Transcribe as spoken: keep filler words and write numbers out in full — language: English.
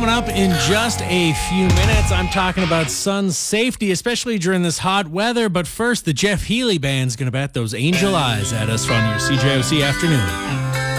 coming up in just a few minutes. I'm talking about sun safety, especially during this hot weather. But first, the Jeff Healey Band's going to bat those angel eyes at us on your C J O C afternoon.